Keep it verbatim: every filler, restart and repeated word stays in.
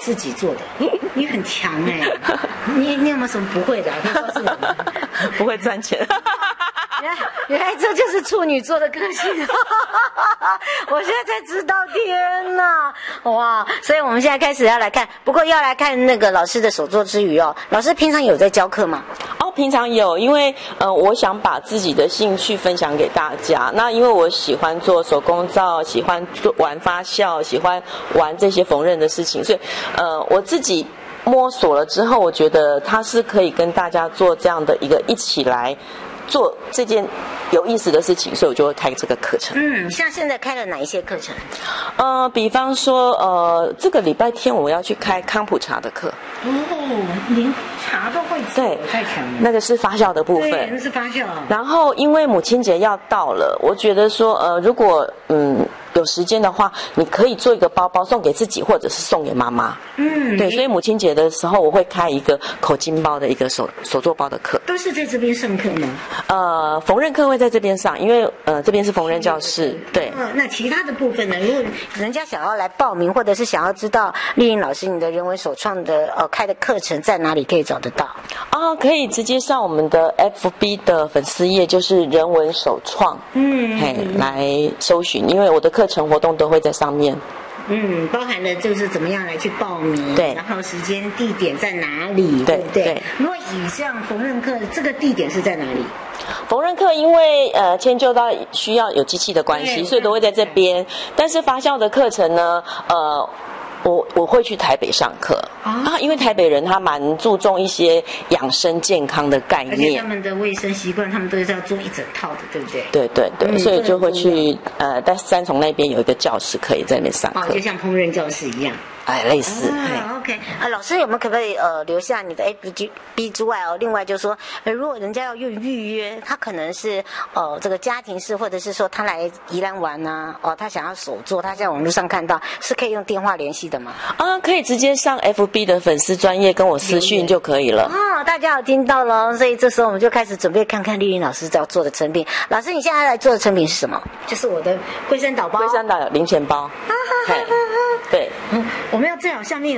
自己做的，你很强哎、欸！你你有没有什么不会的、啊？可以告诉我们。 不会赚钱。 原来原来这就是处女座的个性，我现在才知道，天哪，哇！所以我们现在开始要来看，不过要来看那个老师的手作之余哦，老师平常有在教课吗？ 哦，平常有，因为呃，我想把自己的兴趣分享给大家。那因为我喜欢做手工皂，喜欢做玩发酵，喜欢玩这些缝纫的事情，所以呃，我自己摸索了之后，我觉得它是可以跟大家做这样的一个一起来做这件有意思的事情，所以我就会开这个课程。 嗯，像现在开了哪一些课程？ 呃，比方说，呃，这个礼拜天我要去开康普茶的课。 哦，连茶都会做， 对， 太强了。 那个是发酵的部分。 对，那是发酵。 然后，因为母亲节要到了，我觉得说，呃，如果嗯有时间的话，你可以做一个包包送给自己，或者是送给妈妈。 嗯， 对，所以母亲节的时候，我会开一个口巾包的一个手手做包的课。 都是在这边上课吗？ 呃，缝纫课会在这边上，因为呃这边是缝纫教室。对。 呃，那其他的部分呢？如果人家想要来报名，或者是想要知道丽颖老师你的人文手创的呃开的课程在哪里可以找得到？ 啊，可以直接上我们的 F B 的粉丝页，就是人文手创， 嗯， 嘿，来搜寻，因为我的课程活动都会在上面。 嗯，包含了就是怎么样来去报名， 对， 然后时间、地点在哪里，对不对？ 对。 如果以这样缝纫课，这个地点是在哪里？ 缝纫课因为呃迁就到需要有机器的关系，所以都会在这边。但是发酵的课程呢，呃。我我会去台北上课啊，因为台北人他蛮注重一些养生健康的概念， 而且他们的卫生习惯，他们都是要做一整套的，对不对？ 对对对， 嗯、 所以就会去呃，在三重那边有一个教室可以在那边上课， 哦，就像烹饪教室一样。 哎，类似。 啊 ，OK， 啊，老师有没有可不可以呃留下你的 F B 之外哦？另外就是说，呃，如果人家要用预约，他可能是呃这个家庭式，或者是说他来宜兰玩啊，哦，他想要手做，他在网络上看到，是可以用电话联系的吗？ 啊，可以直接上 F B 的粉丝专页跟我私讯就可以了。 哦，大家有听到了，所以这时候我们就开始准备看看丽颖老师要做的成品。老师，你现在来做的成品是什么？就是我的龟山岛包。 龟山岛零钱包。对。 嗯，我们要最好下面有